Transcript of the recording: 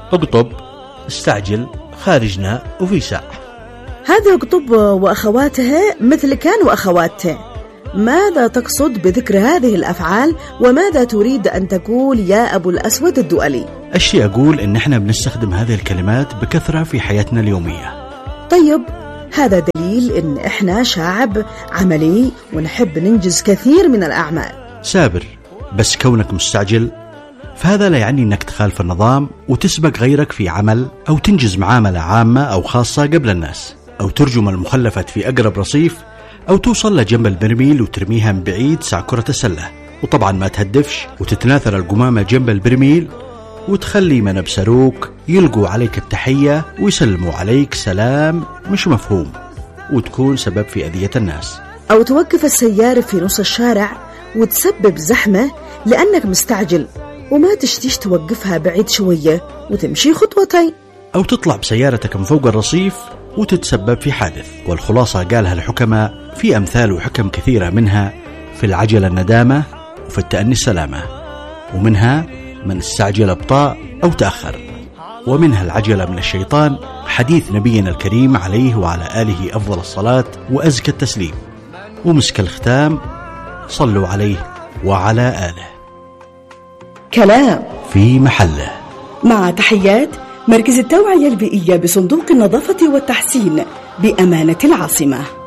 اقطب، استعجل، خارجنا وفي ساعة. هذه اقطب وأخواتها مثل كان وأخواتها. ماذا تقصد بذكر هذه الأفعال وماذا تريد أن تقول يا أبو الأسود الدؤلي؟ أشي أقول إن إحنا بنستخدم هذه الكلمات بكثرة في حياتنا اليومية. طيب، هذا دليل إن إحنا شعب عملي ونحب ننجز كثير من الأعمال. سابر، بس كونك مستعجل فهذا لا يعني أنك تخالف النظام وتسبق غيرك في عمل أو تنجز معاملة عامة أو خاصة قبل الناس، أو ترجم المخلفات في أقرب رصيف، أو توصل لجنب البرميل وترميها من بعيد ساع كرة السلة، وطبعا ما تهدفش وتتناثر القمامة جنب البرميل وتخلي من بسروك يلقوا عليك التحية ويسلموا عليك سلام مش مفهوم وتكون سبب في أذية الناس، أو توقف السيارة في نص الشارع وتسبب زحمة لأنك مستعجل وما تشتيش توقفها بعيد شوية وتمشي خطوتين، أو تطلع بسيارتك من فوق الرصيف وتتسبب في حادث. والخلاصة قالها الحكماء في أمثال وحكم كثيرة، منها في العجلة الندامة وفي التأني السلامة، ومنها من استعجل أبطاء أو تأخر، ومنها العجلة من الشيطان، حديث نبينا الكريم عليه وعلى آله أفضل الصلاة وأزكى التسليم، ومسك الختام صلوا عليه وعلى آله. كلام في محله. مع تحيات مركز التوعية البيئية بصندوق النظافة والتحسين بأمانة العاصمة.